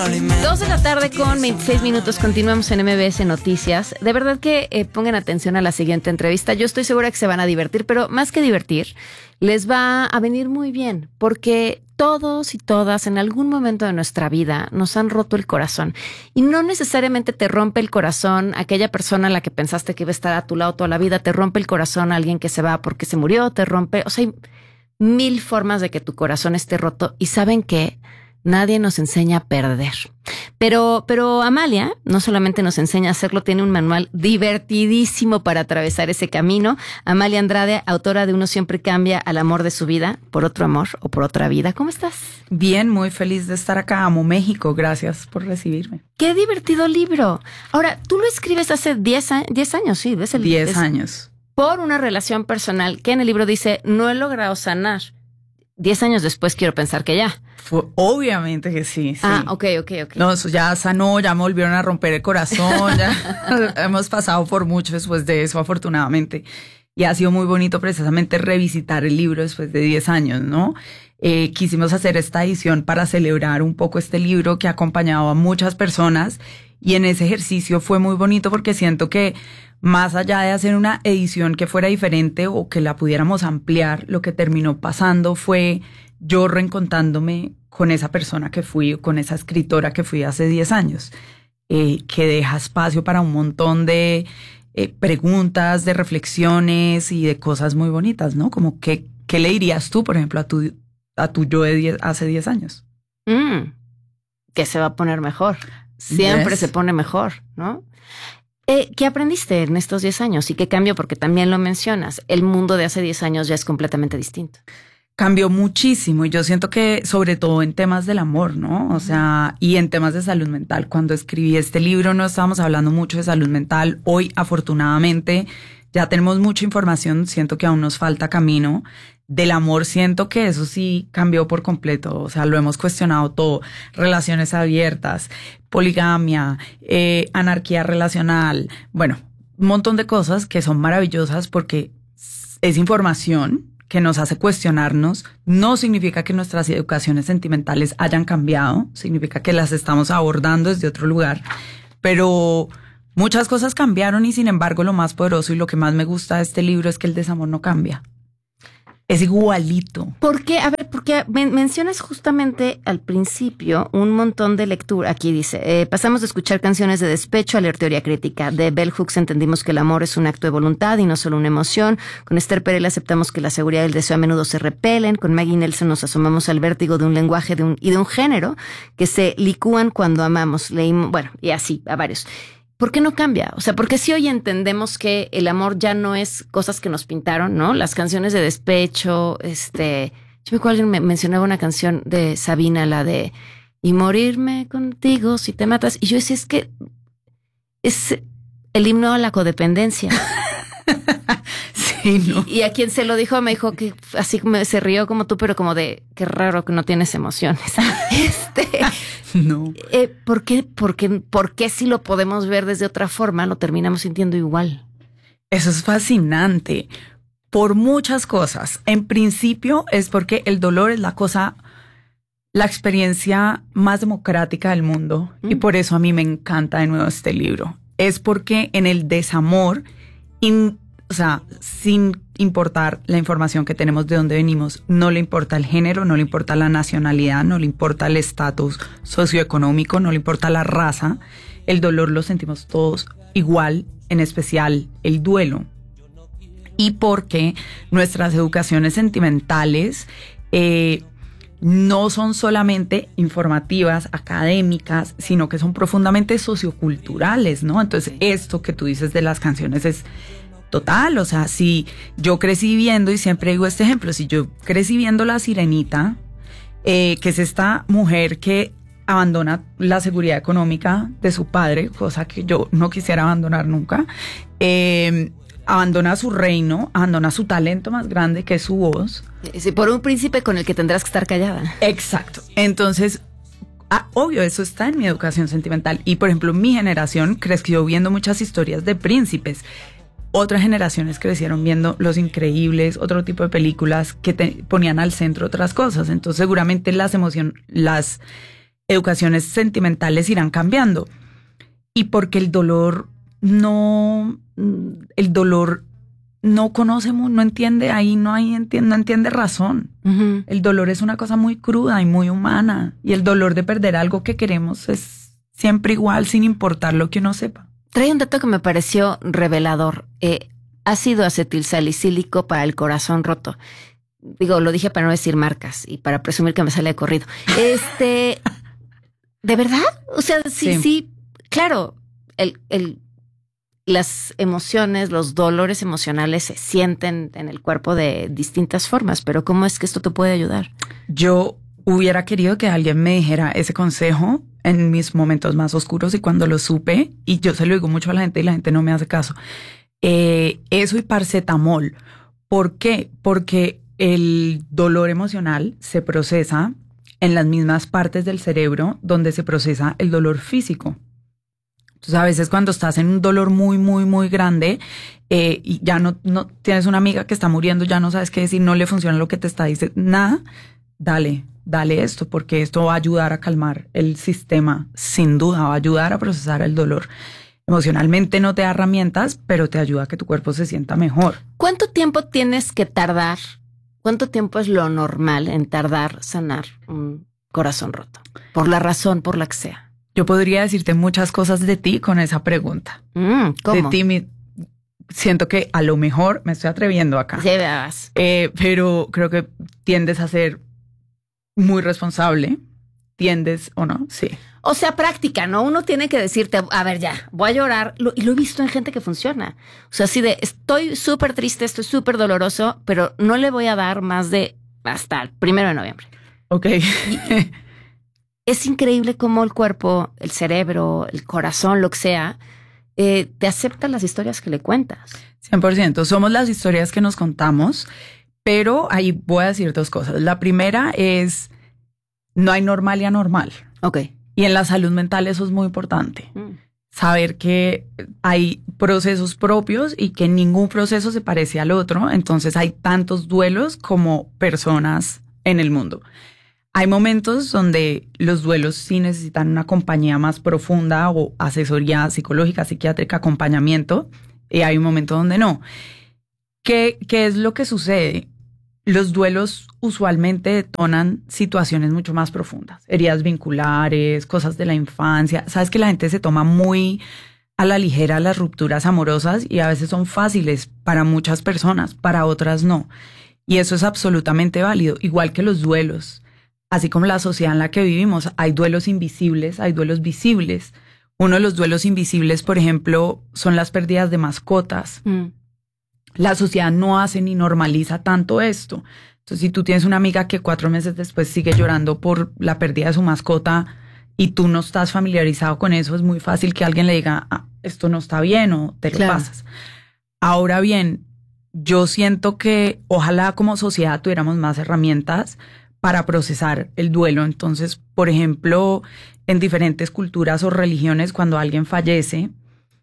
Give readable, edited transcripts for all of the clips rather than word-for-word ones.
2:26 p.m. Continuamos en MBS Noticias. De verdad que pongan atención a la siguiente entrevista. Yo estoy segura que se van a divertir, pero más que divertir, les va a venir muy bien, porque todos y todas en algún momento de nuestra vida nos han roto el corazón. Y no necesariamente te rompe el corazón aquella persona a la que pensaste que iba a estar a tu lado toda la vida, te rompe el corazón alguien que se va porque se murió, te rompe, o sea, hay 1000 formas de que tu corazón esté roto. ¿Y saben qué? Nadie nos enseña a perder. Pero Amalia no solamente nos enseña a hacerlo, tiene un manual divertidísimo para atravesar ese camino. Amalia Andrade, autora de Uno siempre cambia al amor de su vida, por otro amor o por otra vida. ¿Cómo estás? Bien, muy feliz de estar acá. Amo México. Gracias por recibirme. ¡Qué divertido libro! Ahora, tú lo escribes hace 10 años, sí. ¿Ves 10 años. Por una relación personal que en el libro dice, no he logrado sanar. 10 años después quiero pensar que ya. Obviamente que sí. Ah, ok. No, eso ya sanó, ya me volvieron a romper el corazón, ya hemos pasado por mucho después de eso, afortunadamente. Y ha sido muy bonito precisamente revisitar el libro después de 10 años, ¿no? Quisimos hacer esta edición para celebrar un poco este libro que ha acompañado a muchas personas, y en ese ejercicio fue muy bonito porque siento que más allá de hacer una edición que fuera diferente o que la pudiéramos ampliar, lo que terminó pasando fue yo reencontrándome con esa persona que fui, con esa escritora que fui hace 10 años, que deja espacio para un montón de preguntas, de reflexiones y de cosas muy bonitas, ¿no? Como ¿qué le dirías tú, por ejemplo, a tu yo de hace 10 años? Que se va a poner mejor. Siempre se pone mejor, ¿no? ¿Qué aprendiste en estos 10 años y qué cambió? Porque también lo mencionas, el mundo de hace 10 años ya es completamente distinto. Cambió muchísimo, y yo siento que sobre todo en temas del amor, ¿no? O sea, y en temas de salud mental. Cuando escribí este libro no estábamos hablando mucho de salud mental. Hoy, afortunadamente, ya tenemos mucha información. Siento que aún nos falta camino. Del amor siento que eso sí cambió por completo. O sea, lo hemos cuestionado todo. Relaciones abiertas, poligamia, anarquía relacional. Bueno, un montón de cosas que son maravillosas porque es información que nos hace cuestionarnos. No significa que nuestras educaciones sentimentales hayan cambiado, significa que las estamos abordando desde otro lugar, pero muchas cosas cambiaron, y sin embargo lo más poderoso y lo que más me gusta de este libro es que el desamor no cambia. Es igualito. ¿Por qué? A ver, porque mencionas justamente al principio un montón de lectura. Aquí dice, pasamos de escuchar canciones de despecho a leer teoría crítica. De Bell Hooks entendimos que el amor es un acto de voluntad y no solo una emoción. Con Esther Perel aceptamos que la seguridad y el deseo a menudo se repelen. Con Maggie Nelson nos asomamos al vértigo de un lenguaje y de un género que se licúan cuando amamos. Leímos, bueno, y así, a varios. ¿Por qué no cambia? O sea, porque si hoy entendemos que el amor ya no es cosas que nos pintaron, ¿no? Las canciones de despecho, yo me acuerdo, alguien me mencionaba una canción de Sabina, la de "Y morirme contigo si te matas", y yo decía, es que es el himno a la codependencia. Sí, ¿no? Y a quien se lo dijo me dijo que así se rió como tú, pero como de qué raro que no tienes emociones. No. ¿Por qué si lo podemos ver desde otra forma lo terminamos sintiendo igual? Eso es fascinante por muchas cosas. En principio es porque el dolor es la experiencia más democrática del mundo, y por eso a mí me encanta de nuevo este libro. Es porque en el desamor, o sea, sin importar la información que tenemos de dónde venimos, no le importa el género, no le importa la nacionalidad, no le importa el estatus socioeconómico, no le importa la raza, el dolor lo sentimos todos igual, en especial el duelo. Y porque nuestras educaciones sentimentales no son solamente informativas, académicas, sino que son profundamente socioculturales, ¿no? Entonces, esto que tú dices de las canciones es total. O sea, si yo crecí viendo, y siempre digo este ejemplo, si yo crecí viendo La Sirenita, que es esta mujer que abandona la seguridad económica de su padre, cosa que yo no quisiera abandonar nunca, abandona su reino, abandona su talento más grande, que es su voz. Sí, por un príncipe con el que tendrás que estar callada. Exacto. Entonces, obvio, eso está en mi educación sentimental. Y, por ejemplo, mi generación creció viendo muchas historias de príncipes. Otras generaciones crecieron viendo Los Increíbles, otro tipo de películas que ponían al centro otras cosas. Entonces, seguramente las educaciones sentimentales irán cambiando. Y porque el dolor no conoce, no entiende, ahí no entiende razón. Uh-huh. El dolor es una cosa muy cruda y muy humana. Y el dolor de perder algo que queremos es siempre igual, sin importar lo que uno sepa. Trae un dato que me pareció revelador. Ácido acetilsalicílico para el corazón roto. Digo, lo dije para no decir marcas y para presumir que me sale de corrido. ¿De verdad? O sea, sí, claro, las emociones, los dolores emocionales se sienten en el cuerpo de distintas formas, pero ¿cómo es que esto te puede ayudar? Yo hubiera querido que alguien me dijera ese consejo en mis momentos más oscuros y cuando lo supe, y yo se lo digo mucho a la gente y la gente no me hace caso. Eso y paracetamol. ¿Por qué? Porque el dolor emocional se procesa en las mismas partes del cerebro donde se procesa el dolor físico. Entonces, a veces cuando estás en un dolor muy, muy, muy grande y ya no tienes una amiga que está muriendo, ya no sabes qué decir, no le funciona lo que te está diciendo, nada, dale esto, porque esto va a ayudar a calmar el sistema, sin duda, va a ayudar a procesar el dolor. Emocionalmente no te da herramientas, pero te ayuda a que tu cuerpo se sienta mejor. ¿Cuánto tiempo tienes que tardar? ¿Cuánto tiempo es lo normal en tardar sanar un corazón roto? Por la razón por la que sea. Yo podría decirte muchas cosas de ti con esa pregunta. ¿Cómo? De ti siento que a lo mejor me estoy atreviendo acá. Sí, veas. Pero creo que tiendes a ser muy responsable. ¿Tiendes o no? Sí. O sea, práctica, ¿no? Uno tiene que decirte, a ver, ya, voy a llorar. Y lo he visto en gente que funciona. O sea, así de, estoy súper triste, estoy súper doloroso, pero no le voy a dar más de hasta el 1 de noviembre. Ok. Es increíble cómo el cuerpo, el cerebro, el corazón, lo que sea, te acepta las historias que le cuentas. 100%. Somos las historias que nos contamos, pero ahí voy a decir 2 cosas. La primera es, no hay normal y anormal. Ok. Y en la salud mental eso es muy importante. Saber que hay procesos propios y que ningún proceso se parece al otro. Entonces hay tantos duelos como personas en el mundo. Hay momentos donde los duelos sí necesitan una compañía más profunda o asesoría psicológica, psiquiátrica, acompañamiento. Y hay un momento donde no. ¿Qué es lo que sucede? Los duelos usualmente detonan situaciones mucho más profundas, heridas vinculares, cosas de la infancia. Sabes que la gente se toma muy a la ligera las rupturas amorosas y a veces son fáciles para muchas personas, para otras no. Y eso es absolutamente válido, igual que los duelos. Así como la sociedad en la que vivimos, hay duelos invisibles, hay duelos visibles. Uno de los duelos invisibles, por ejemplo, son las pérdidas de mascotas. La sociedad no hace ni normaliza tanto esto. Entonces, si tú tienes una amiga que 4 meses después sigue llorando por la pérdida de su mascota y tú no estás familiarizado con eso, es muy fácil que alguien le diga, esto no está bien o te lo pasas. Ahora bien, yo siento que ojalá como sociedad tuviéramos más herramientas para procesar el duelo. Entonces, por ejemplo, en diferentes culturas o religiones, cuando alguien fallece,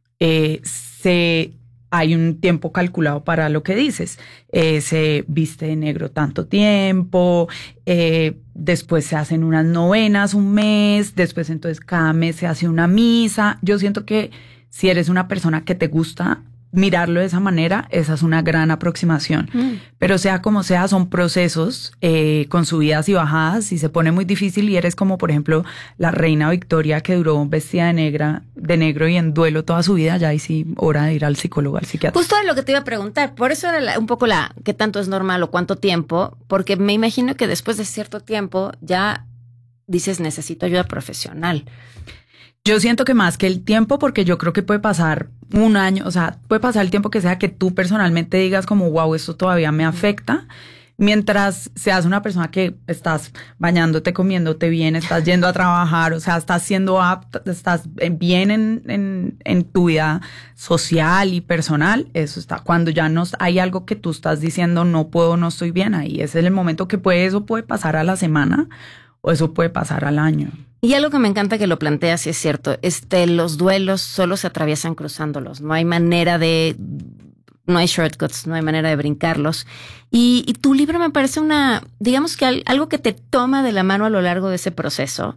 hay un tiempo calculado para lo que dices. Se viste de negro tanto tiempo, después se hacen unas novenas 1 mes, después entonces cada mes se hace una misa. Yo siento que si eres una persona que te gusta mirarlo de esa manera, esa es una gran aproximación. Pero sea como sea, son procesos con subidas y bajadas y se pone muy difícil y eres como, por ejemplo, la reina Victoria que duró vestida de negro y en duelo toda su vida. Ya ahí sí, hora de ir al psicólogo, al psiquiatra. Justo era lo que te iba a preguntar. Por eso era un poco qué tanto es normal o cuánto tiempo, porque me imagino que después de cierto tiempo ya dices, necesito ayuda profesional. Yo siento que más que el tiempo, porque yo creo que puede pasar 1 año, o sea, puede pasar el tiempo que sea que tú personalmente digas como, wow, esto todavía me afecta, mientras seas una persona que estás bañándote, comiéndote bien, estás yendo a trabajar, o sea, estás siendo apta, estás bien en tu vida social y personal, eso está. Cuando ya no hay algo que tú estás diciendo, no puedo, no estoy bien, ahí ese es el momento que eso puede pasar a la semana o eso puede pasar al año. Y algo que me encanta que lo planteas, y es cierto, los duelos solo se atraviesan cruzándolos. No hay shortcuts, no hay manera de brincarlos. Y tu libro me parece digamos que algo que te toma de la mano a lo largo de ese proceso.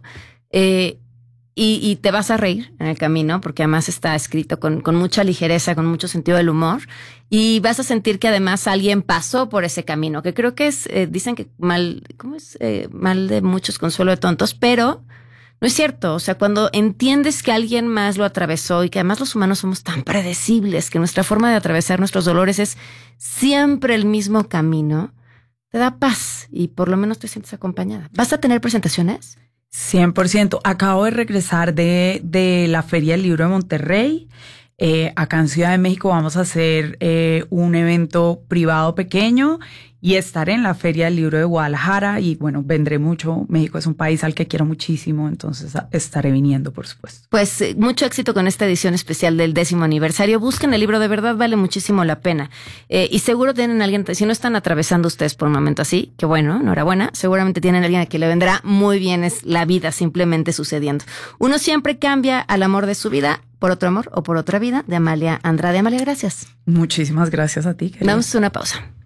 Y te vas a reír en el camino, porque además está escrito con mucha ligereza, con mucho sentido del humor, y vas a sentir que además alguien pasó por ese camino, que creo que es, dicen que mal de muchos, consuelo de tontos, pero no es cierto. O sea, cuando entiendes que alguien más lo atravesó y que además los humanos somos tan predecibles, que nuestra forma de atravesar nuestros dolores es siempre el mismo camino, te da paz y por lo menos te sientes acompañada. ¿Vas a tener presentaciones? 100%. Acabo de regresar de la Feria del Libro de Monterrey. Acá en Ciudad de México vamos a hacer un evento privado pequeño y estaré en la Feria del Libro de Guadalajara y bueno, vendré mucho. México es un país al que quiero muchísimo, entonces estaré viniendo, por supuesto. Pues mucho éxito con esta edición especial del 10º aniversario. Busquen el libro, de verdad vale muchísimo la pena. Y seguro tienen a alguien, si no están atravesando ustedes por un momento así, que bueno, enhorabuena, seguramente tienen a alguien a quien le vendrá muy bien, es la vida simplemente sucediendo. Uno siempre cambia al amor de su vida por otro amor o por otra vida, de Amalia Andrade. Amalia, gracias. Muchísimas gracias a ti. Damos una pausa.